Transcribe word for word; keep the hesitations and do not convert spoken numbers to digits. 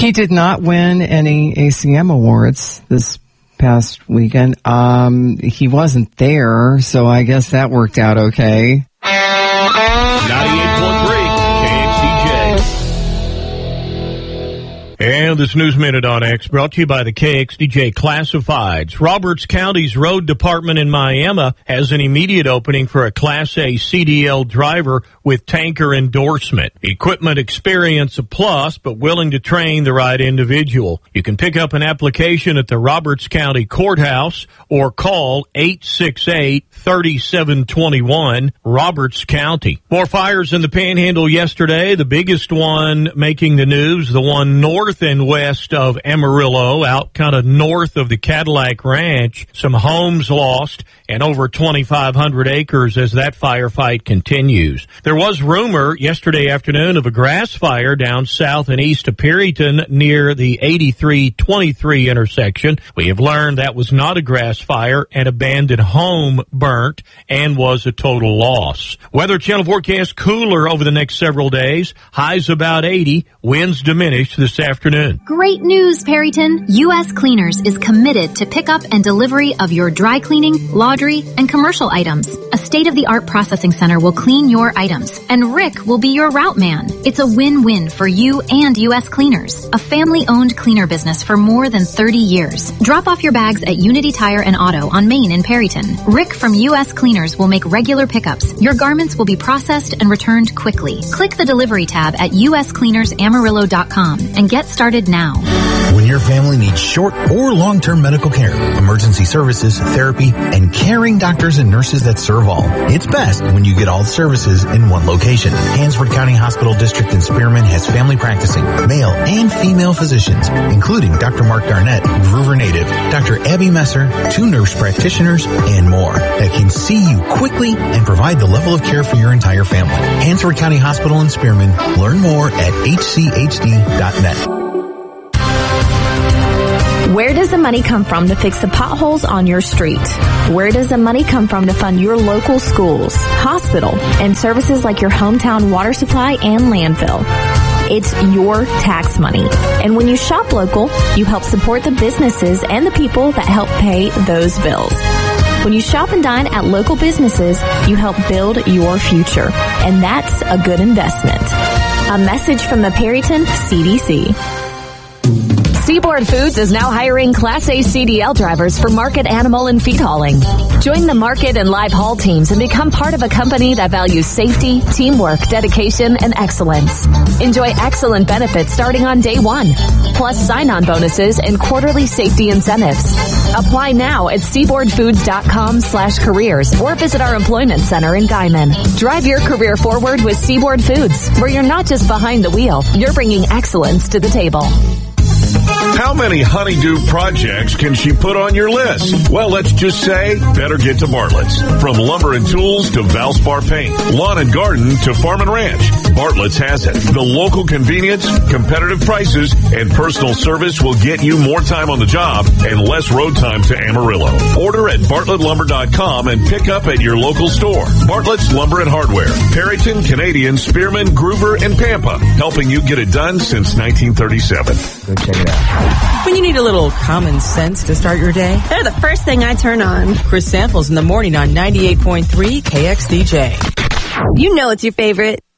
He did not win any A C M awards this past weekend. Um, he wasn't there, so I guess that worked out okay. ninety-eight point three K X D J. And this News Minute on X brought to you by the K X D J Classifieds. Roberts County's road department in Miami has an immediate opening for a Class A C D L driver with tanker endorsement. Equipment experience a plus, but willing to train the right individual. You can pick up an application at the Roberts County Courthouse or call eight six eight, three seven two one, Roberts County. More fires in the Panhandle yesterday. The biggest one making the news, the one north and west of Amarillo, out kind of north of the Cadillac Ranch. Some homes lost and over twenty-five hundred acres as that firefight continues. There was rumor yesterday afternoon of a grass fire down south and east of Perryton near the eighty-three twenty-three intersection. We have learned that was not a grass fire. An abandoned home burnt and was a total loss. Weather Channel forecast cooler over the next several days. Highs about eighty. Winds diminished this afternoon. Great news, Perryton. U S Cleaners is committed to pickup and delivery of your dry cleaning, laundry, and commercial items. A state-of-the-art processing center will clean your items, and Rick will be your route man. It's a win-win for you and U S Cleaners, a family-owned cleaner business for more than thirty years. Drop off your bags at Unity Tire and Auto on Main in Perryton. Rick from U S Cleaners will make regular pickups. Your garments will be processed and returned quickly. Click the delivery tab at U S Cleaners Amarillo dot com and get started now. When your family needs short or long-term medical care, emergency services, therapy, and caring doctors and nurses that serve all, it's best when you get all the services in one location. Hansford County Hospital District in Spearman has family practicing, male and female physicians, including Doctor Mark Garnett, Groover native, Doctor Abby Messer, two nurse practitioners, and more that can see you quickly and provide the level of care for your entire family. Hansford County Hospital in Spearman. Learn more at H C H D dot net. Where does the money come from to fix the potholes on your street? Where does the money come from to fund your local schools, hospital, and services like your hometown water supply and landfill? It's your tax money. And when you shop local, you help support the businesses and the people that help pay those bills. When you shop and dine at local businesses, you help build your future. And that's a good investment. A message from the Perryton C D C. Seaboard Foods is now hiring Class A C D L drivers for market animal and feed hauling. Join the market and live haul teams and become part of a company that values safety, teamwork, dedication, and excellence. Enjoy excellent benefits starting on day one, plus sign-on bonuses and quarterly safety incentives. Apply now at seaboardfoods.com slash careers or visit our employment center in Guyman. Drive your career forward with Seaboard Foods, where you're not just behind the wheel, you're bringing excellence to the table. How many honeydew projects can she put on your list? Well, let's just say, better get to Bartlett's. From lumber and tools to Valspar paint, lawn and garden to farm and ranch, Bartlett's has it. The local convenience, competitive prices, and personal service will get you more time on the job and less road time to Amarillo. Order at bartlett lumber dot com and pick up at your local store. Bartlett's Lumber and Hardware. Perryton, Canadian, Spearman, Groover, and Pampa. Helping you get it done since nineteen thirty-seven. Go check it out. When you need a little common sense to start your day, they're the first thing I turn on. Chris Samples in the morning on ninety-eight point three K X D J. You know it's your favorite.